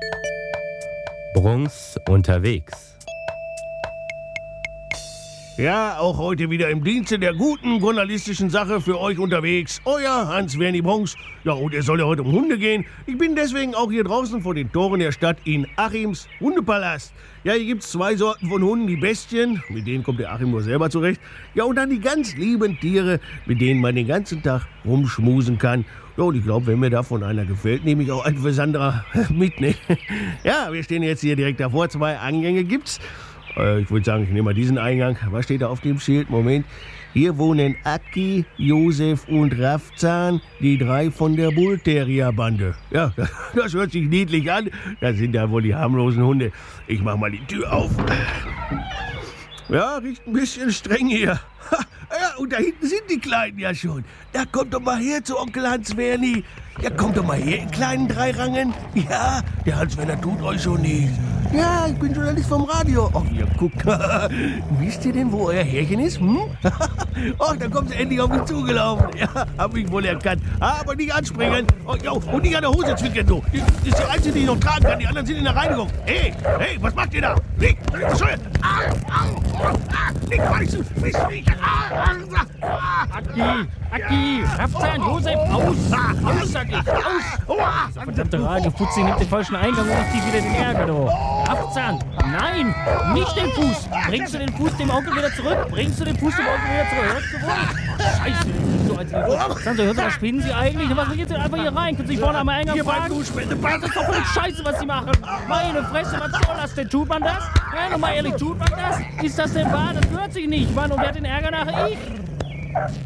Bruns unterwegs. Ja, auch heute wieder im Dienste der guten journalistischen Sache für euch unterwegs. Euer Hans-Werni Bruns. Ja, und es soll ja heute um Hunde gehen. Ich bin deswegen auch hier draußen vor den Toren der Stadt in Achims Hundepalast. Ja, hier gibt's 2 Sorten von Hunden. Die Bestien, mit denen kommt der Achim nur selber zurecht. Ja, und dann die ganz lieben Tiere, mit denen man den ganzen Tag rumschmusen kann. Ja, und ich glaube, wenn mir davon einer gefällt, nehme ich auch einen für Sandra mit, ne? Ja, wir stehen jetzt hier direkt davor. 2 Eingänge gibt's. Ich würde sagen, ich nehme mal diesen Eingang. Was steht da auf dem Schild? Moment. Hier wohnen Aki, Josef und Raffzahn, die 3 von der Bullterrierbande. Ja, das hört sich niedlich an. Das sind ja wohl die harmlosen Hunde. Ich mach mal die Tür auf. Ja, riecht ein bisschen streng hier. Ja, und da hinten sind die Kleinen ja schon. Da kommt doch mal her zu Onkel Hans-Werni. Ja, kommt doch mal her, in kleinen 3 Rangen. Ja, der Hans-Werner tut euch schon nichts. Ja, ich bin Journalist vom Radio. Oh, ihr guckt. Wisst ihr denn, wo euer Härchen ist? Oh, da kommt sie endlich auf mich zugelaufen. Ja, hab mich wohl erkannt. Aber nicht anspringen. Oh, jo, und nicht an der Hose zwicken, du. Das ist die einzige, die ich noch tragen kann. Die anderen sind in der Reinigung. Hey, was macht ihr da? Nicht, bescheuert. Nicht beißen. Aki, Raffzahn, Josef, aus, sag ich, aus. Verdammte Radiofutzi nimmt den falschen Eingang und macht die wieder den Ärger, du. Raffzahn, nein, nicht den Fuß. Bringst du den Fuß dem Onkel wieder zurück? Hörst du wohl? Scheiße, so als Sandra, hört mal, spinnen Sie eigentlich? Was geht denn einfach hier rein? Können Sie sich vorne am Eingang fragen? Das ist doch völlig scheiße, was Sie machen. Meine Fresse, was soll das denn? Tut man das? Ja, nochmal ehrlich, tut man das? Ist das denn wahr? Das gehört sich nicht, Mann. Und wer hat den Ärger nachher? Ich.